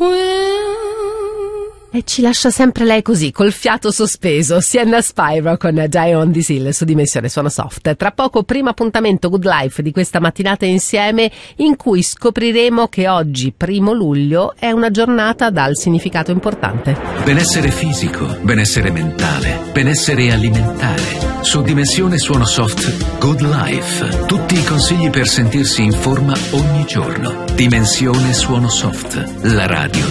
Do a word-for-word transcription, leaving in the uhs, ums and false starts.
E ci lascia sempre lei così, col fiato sospeso. Sienna Spyro con Die on This Hill su Dimensione Suono Soft. Tra poco primo appuntamento Good Life di questa mattinata insieme, in cui scopriremo che oggi, primo luglio, è una giornata dal significato importante. Benessere fisico, benessere mentale, benessere alimentare. Su Dimensione Suono Soft Good Life. Tutti i consigli per sentirsi in forma ogni giorno. Dimensione Suono Soft, la radio